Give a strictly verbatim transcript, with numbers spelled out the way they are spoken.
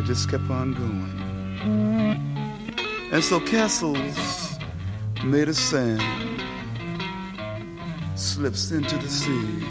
just kept on going. And so castles made of sand slips into the sea.